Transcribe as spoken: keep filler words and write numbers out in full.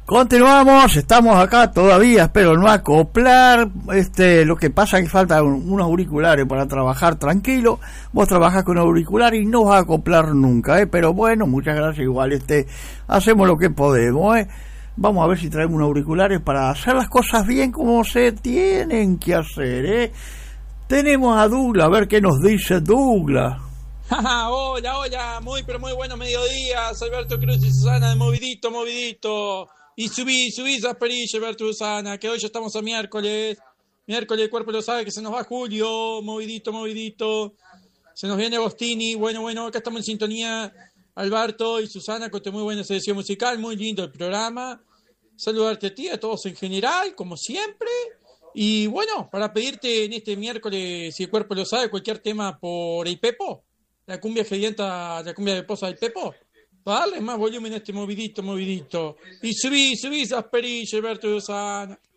Continuamos, estamos acá todavía, espero no acoplar, este, lo que pasa es que faltan unos auriculares para trabajar tranquilo. Vos trabajás con auriculares y no vas a acoplar nunca, eh, pero bueno, muchas gracias, igual este, hacemos lo que podemos, eh. Vamos a ver si traemos unos auriculares para hacer las cosas bien como se tienen que hacer, eh. Tenemos a Douglas, a ver qué nos dice Douglas. Hola, hola, muy pero muy buenos mediodías, Alberto Cruz y Susana de Movidito, Movidito. Y subí, subí Zasperilla, Alberto y Susana, que hoy ya estamos a miércoles. Miércoles, el cuerpo lo sabe que se nos va Julio, Movidito, Movidito. Se nos viene Agostini, bueno, bueno, acá estamos en sintonía, Alberto y Susana, con tu muy buena selección musical, muy lindo el programa. Saludarte a ti, a todos en general, como siempre. Y bueno, para pedirte en este miércoles, si el cuerpo lo sabe, cualquier tema por el Pepo, la cumbia gedienta, la cumbia de posa del Pepo. Dale más volumen a este Movidito, Movidito. Y subí, subí Zasperilla, Alberto y Susana.